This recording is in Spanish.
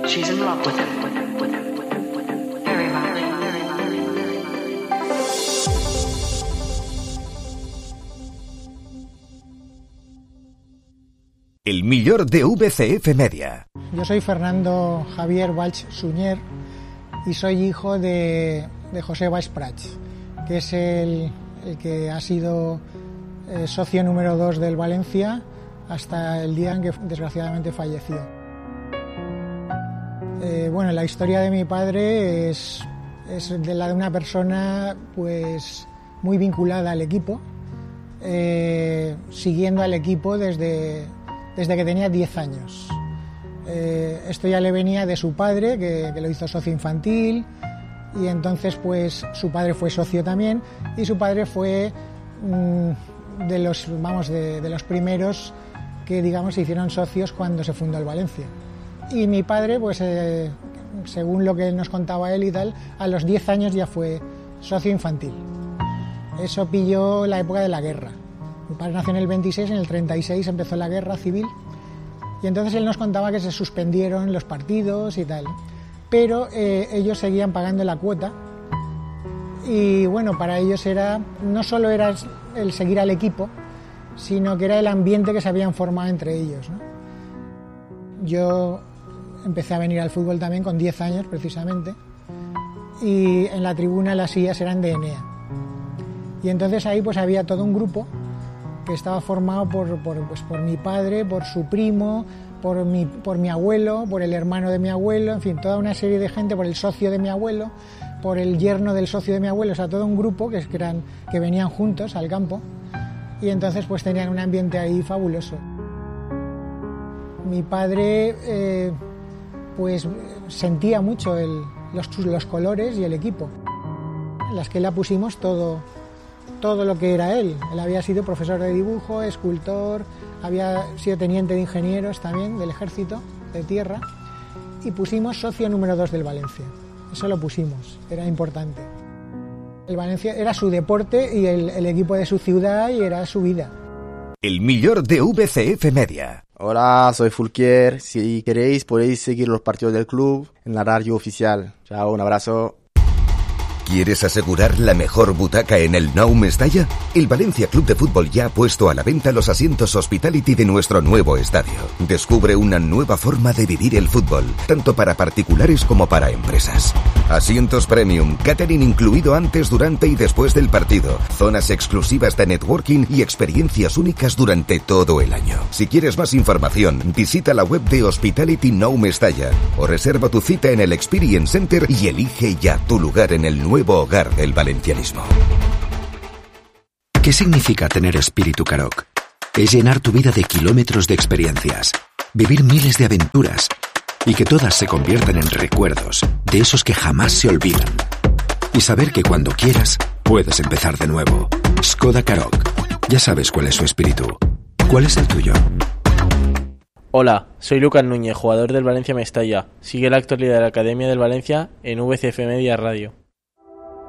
She's in love with him. Very much. El millor de VCF Media. Yo soy Fernando Javier Valls Suñer y soy hijo de José Valls Prats, que es el que ha sido socio número 2 del Valencia hasta el día en que desgraciadamente falleció. Bueno, la historia de mi padre es de la de una persona pues muy vinculada al equipo, siguiendo al equipo desde que tenía 10 años. Esto ya le venía de su padre, que lo hizo socio infantil, y entonces pues su padre fue socio también, y su padre fue de los primeros que digamos se hicieron socios cuando se fundó el Valencia. Y mi padre, pues según lo que nos contaba él y tal, a los 10 años ya fue socio infantil. Eso pilló la época de la guerra. Mi padre nació en el 26, en el 36 empezó la guerra civil, y entonces él nos contaba que se suspendieron los partidos y tal, pero ellos seguían pagando la cuota, y bueno, para ellos no solo era el seguir al equipo, sino que era el ambiente que se habían formado entre ellos, ¿no? Yo empecé a venir al fútbol también con 10 años precisamente, y en la tribuna las sillas eran de Enea, y entonces ahí pues había todo un grupo que estaba formado por mi padre, por su primo, por mi abuelo, por el hermano de mi abuelo, en fin, toda una serie de gente, por el socio de mi abuelo, por el yerno del socio de mi abuelo, o sea, todo un grupo que venían juntos al campo, y entonces pues tenían un ambiente ahí fabuloso. Mi padre pues sentía mucho los colores y el equipo. En las que la pusimos todo lo que era él. Él había sido profesor de dibujo, escultor, había sido teniente de ingenieros también del ejército de tierra, y pusimos socio número 2 del Valencia. Eso lo pusimos, era importante. El Valencia era su deporte y el equipo de su ciudad, y era su vida. El millor de VCF Media. Hola, soy Fulquier. Si queréis podéis seguir los partidos del club en la radio oficial. Chao, un abrazo. ¿Quieres asegurar la mejor butaca en el Nou Mestalla? El Valencia Club de Fútbol ya ha puesto a la venta los asientos Hospitality de nuestro nuevo estadio. Descubre una nueva forma de vivir el fútbol, tanto para particulares como para empresas. Asientos premium, catering incluido antes, durante y después del partido, zonas exclusivas de networking y experiencias únicas durante todo el año. Si quieres más información, visita la web de Hospitality Nou Mestalla o reserva tu cita en el Experience Center y elige ya tu lugar en el nuevo hogar del valencianismo. ¿Qué significa tener espíritu Karoq? Es llenar tu vida de kilómetros de experiencias, vivir miles de aventuras y que todas se conviertan en recuerdos de esos que jamás se olvidan. Y saber que cuando quieras puedes empezar de nuevo. Skoda Karoq. Ya sabes cuál es su espíritu. ¿Cuál es el tuyo? Hola, soy Lucas Núñez, jugador del Valencia Mestalla. Sigue la actualidad de la Academia del Valencia en VCF Media Radio.